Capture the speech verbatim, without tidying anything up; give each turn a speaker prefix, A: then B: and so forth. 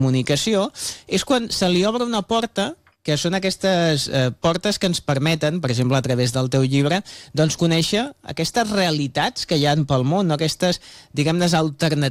A: comunicació, és quan se li obre una porta, que són aquestes eh, portes que ens permeten, per exemple, a través del teu llibre, doncs conèixer aquestes realitats que hi ha pel món, no? Aquestes, diguem-ne, alternatives